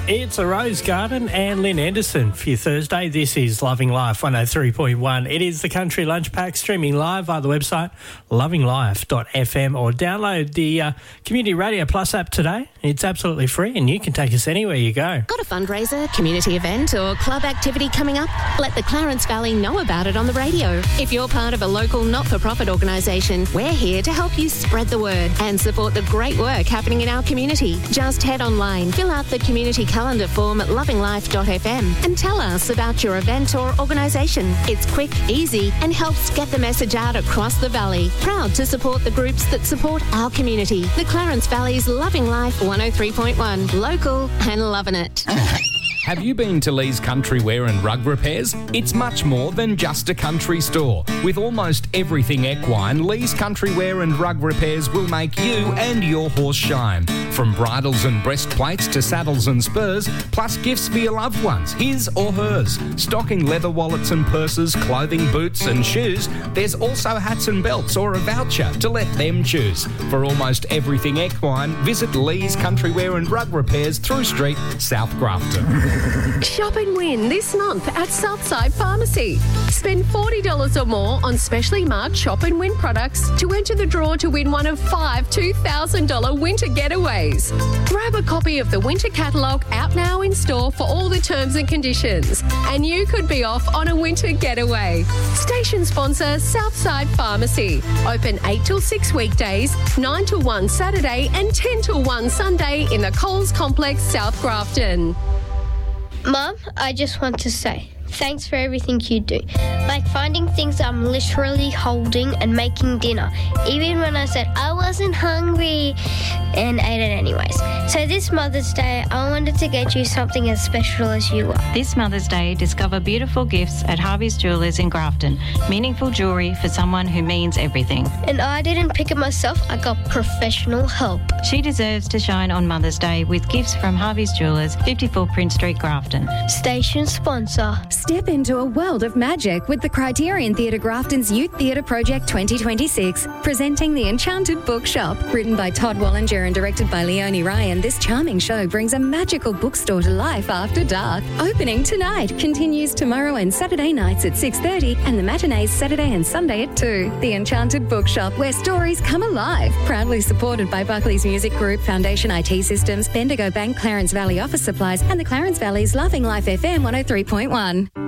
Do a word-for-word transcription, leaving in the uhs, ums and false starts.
It's a Rose Garden and Lynn Anderson for your Thursday. This is Loving Life one oh three point one. It is the Country Lunch Pack, streaming live via the website loving life dot f m, or download the uh, Community Radio Plus app today. It's absolutely free and you can take us anywhere you go. Got a fundraiser, community event or club activity coming up? Let the Clarence Valley know about it on the radio. If you're part of a local not-for-profit organisation, we're here to help you spread the word and support the great work happening in our community. Just head online, fill out the community calendar form at loving life dot f m and tell us about your event or organisation. It's quick, easy and helps get the message out across the valley. Proud to support the groups that support our community. The Clarence Valley's Loving Life one oh three point one. Local and loving it. Have you been to Lee's Country Wear and Rug Repairs? It's much more than just a country store. With almost everything equine, Lee's Country Wear and Rug Repairs will make you and your horse shine. From bridles and breastplates to saddles and spurs, plus gifts for your loved ones, his or hers. Stocking leather wallets and purses, clothing, boots and shoes. There's also hats and belts or a voucher to let them choose. For almost everything equine, visit Lee's Country Wear and Rug Repairs, Through Street, South Grafton. Shop and win this month at Southside Pharmacy. Spend forty dollars or more on specially marked Shop and Win products to enter the draw to win one of five two thousand dollars winter getaways. Grab a copy of the winter catalogue, out now in store for all the terms and conditions, and you could be off on a winter getaway. Station sponsor Southside Pharmacy. Open eight till six weekdays, nine till one Saturday and ten till one Sunday in the Coles Complex, South Grafton. Mum, I just want to say thanks for everything you do. Like finding things I'm literally holding and making dinner, even when I said I wasn't hungry and ate it anyways. So this Mother's Day, I wanted to get you something as special as you are. This Mother's Day, discover beautiful gifts at Harvey's Jewellers in Grafton. Meaningful jewellery for someone who means everything. And I didn't pick it myself, I got professional help. She deserves to shine on Mother's Day with gifts from Harvey's Jewellers, fifty-four Prince Street, Grafton. Station sponsor. Step into a world of magic with the Criterion Theatre Grafton's Youth Theatre Project twenty twenty-six, presenting The Enchanted Bookshop. Written by Todd Wallinger and directed by Leonie Ryan, this charming show brings a magical bookstore to life after dark. Opening tonight, continues tomorrow and Saturday nights at six thirty, and the matinees Saturday and Sunday at two. The Enchanted Bookshop, where stories come alive. Proudly supported by Buckley's Music Group, Foundation I T Systems, Bendigo Bank, Clarence Valley Office Supplies, and the Clarence Valley's Loving Life F M one oh three point one.